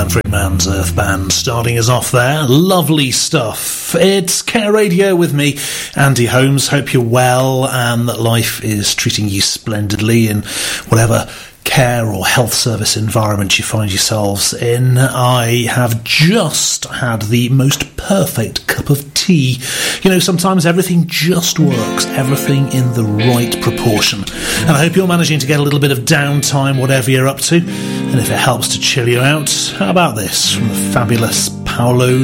Free Man's Earth Band starting us off there. Lovely stuff. It's Care Radio with me, Andy Holmes. Hope you're well and that life is treating you splendidly in whatever care or health service environment you find yourselves in. I have just had the most perfect cup of tea. You know, sometimes everything just works, everything in the right proportion. And I hope you're managing to get a little bit of downtime, whatever you're up to. And if it helps to chill you out, how about this from the fabulous Paolo